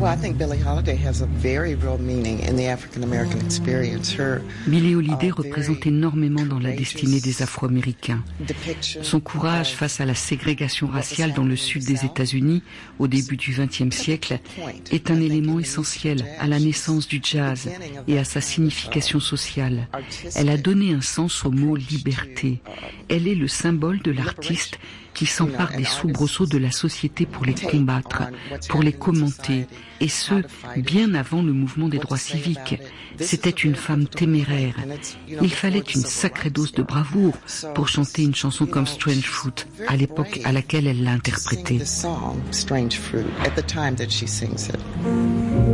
Billie Holiday représente énormément dans la destinée des Afro-Américains. Son courage face à la ségrégation raciale dans le sud des États-Unis au début du XXe siècle est un élément essentiel à la naissance du jazz et à sa signification sociale. Elle a donné un sens au mot liberté. Elle est le symbole de l'artiste qui s'empare des soubresauts de la société pour les combattre, pour les commenter, et ce, bien avant le mouvement des droits civiques. C'était une femme téméraire. Il fallait une sacrée dose de bravoure pour chanter une chanson comme Strange Fruit, à l'époque à laquelle elle l'a interprétée.